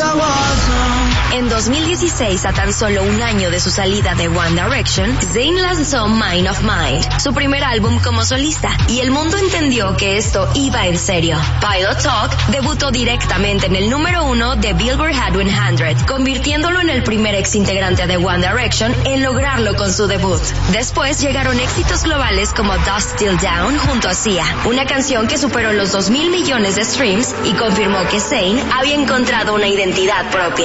En 2016, a tan solo un año de su salida de One Direction, Zayn lanzó Mind of Mind, su primer álbum como solista, y el mundo entendió que esto iba en serio. Pilot Talk debutó directamente en el número 1 de Billboard Hot 100, convirtiéndolo en el primer ex integrante de One Direction en lograrlo con su debut. Después llegaron éxitos globales como Dust Till Down junto a Sia, una canción que superó los 2,000 millones de streams y confirmó que Zayn había encontrado una identidad propia.